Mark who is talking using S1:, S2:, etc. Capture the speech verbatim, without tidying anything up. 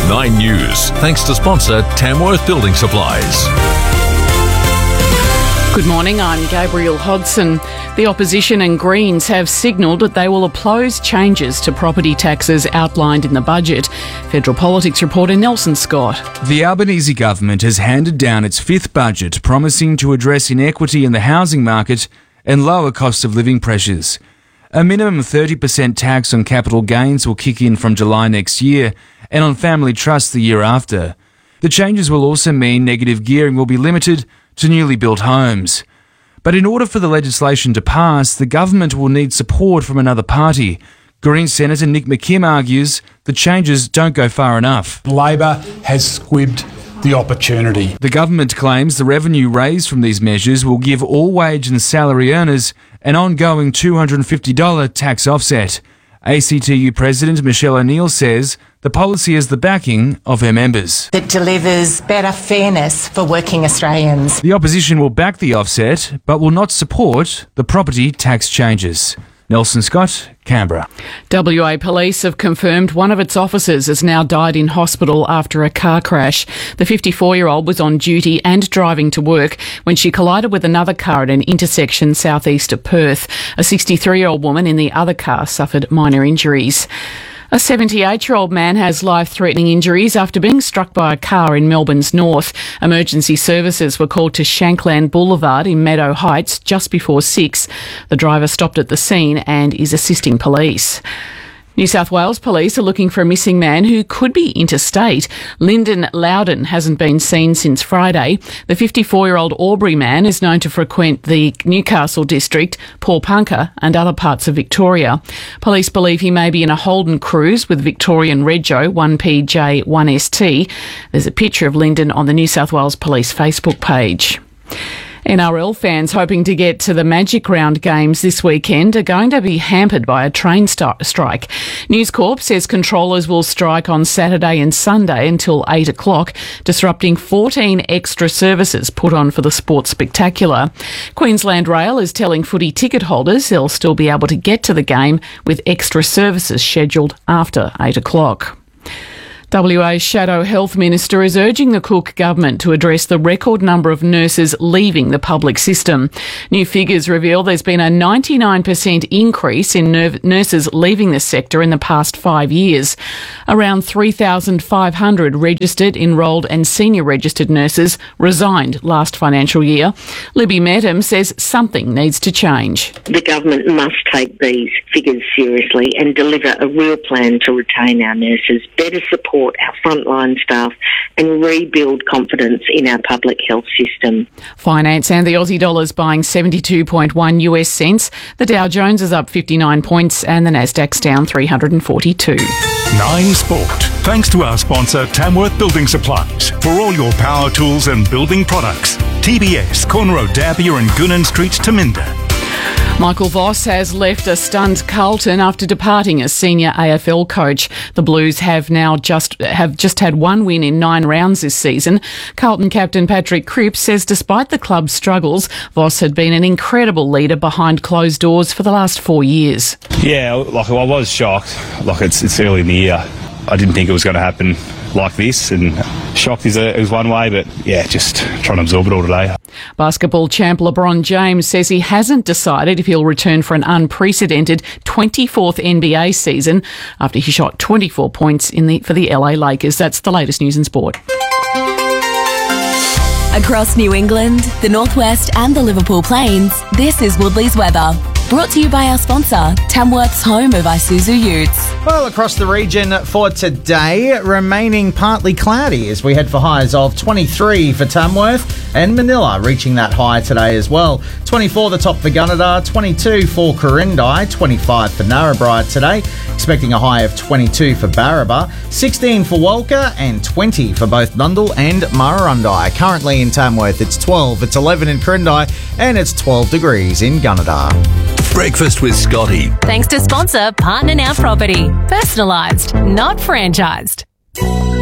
S1: Nine News, thanks to sponsor Tamworth Building Supplies.
S2: Good morning, I'm Gabrielle Hodson. The opposition and Greens have signalled that they will oppose changes to property taxes outlined in the budget. Federal Politics reporter Nelson Scott.
S3: The Albanese government has handed down its fifth budget, promising to address inequity in the housing market and lower cost of living pressures. A minimum thirty percent tax on capital gains will kick in from July next year and on family trusts the year after. The changes will also mean negative gearing will be limited to newly built homes. But in order for the legislation to pass, the government will need support from another party. Green Senator Nick McKim argues the changes don't go far enough.
S4: Labor has squibbed the opportunity.
S3: The government claims the revenue raised from these measures will give all wage and salary earners an ongoing two hundred fifty dollars tax offset. A C T U President Michelle O'Neill says the policy is the backing of her members.
S5: It delivers better fairness for working Australians.
S3: The opposition will back the offset, but will not support the property tax changes. Nelson Scott, Canberra.
S2: W A Police have confirmed one of its officers has now died in hospital after a car crash. The fifty-four-year-old was on duty and driving to work when she collided with another car at an intersection southeast of Perth. A sixty-three-year-old woman in the other car suffered minor injuries. A seventy-eight-year-old man has life-threatening injuries after being struck by a car in Melbourne's north. Emergency services were called to Shankland Boulevard in Meadow Heights just before six. The driver stopped at the scene and is assisting police. New South Wales Police are looking for a missing man who could be interstate. Lyndon Loudon hasn't been seen since Friday. The fifty-four-year-old Albury man is known to frequent the Newcastle district, Paulpunka and other parts of Victoria. Police believe he may be in a Holden Cruise with Victorian Rego one P J one S T. There's a picture of Lyndon on the New South Wales Police Facebook page. N R L fans hoping to get to the Magic Round games this weekend are going to be hampered by a train st- strike. News Corp says controllers will strike on Saturday and Sunday until eight o'clock, disrupting fourteen extra services put on for the Sports Spectacular. Queensland Rail is telling footy ticket holders they'll still be able to get to the game with extra services scheduled after eight o'clock. W A's Shadow Health Minister is urging the Cook government to address the record number of nurses leaving the public system. New figures reveal there's been a ninety-nine percent increase in ner- nurses leaving the sector in the past five years. Around three thousand five hundred registered, enrolled and senior registered nurses resigned last financial year. Libby Medham says something needs to change.
S6: The government must take these figures seriously and deliver a real plan to retain our nurses, better support our frontline staff and rebuild confidence in our public health system.
S2: Finance and the Aussie dollar's buying seventy-two point one U S cents. The Dow Jones is up fifty-nine points and the Nasdaq's down three hundred forty-two.
S7: Nine Sport. Thanks to our sponsor Tamworth Building Supplies for all your power tools and building products. T B S, Corner Road, D'Arby and Goonan Street, Taminda.
S2: Michael Voss has left a stunned Carlton after departing as senior A F L coach. The Blues have now just have just had one win in nine rounds this season. Carlton captain Patrick Cripps says despite the club's struggles, Voss had been an incredible leader behind closed doors for the last four years.
S8: Yeah, like I was shocked. Like it's it's early in the year. I didn't think it was going to happen like this, and shocked is, a, is one way, but yeah, just trying to absorb it all today.
S2: Basketball champ LeBron James says he hasn't decided if he'll return for an unprecedented twenty-fourth N B A season after he shot twenty-four points in the for the L A Lakers. That's the latest news in sport.
S9: Across New England, the Northwest and the Liverpool Plains, this is Woodley's weather. Brought to you by our sponsor, Tamworth's home of Isuzu Utes.
S10: Well, across the region for today, remaining partly cloudy as we head for highs of twenty-three for Tamworth and Manila, reaching that high today as well. twenty-four the top for Gunnedah, twenty-two for Corindai, twenty-five for Narrabri today, expecting a high of twenty-two for Barraba, sixteen for Walker and twenty for both Nundle and Murrurundi. Currently in Tamworth, it's twelve, it's eleven in Corindai and it's twelve degrees in Gunnedah.
S1: Breakfast with Scotty.
S9: Thanks to sponsor Partner Now Property. Personalised, not franchised.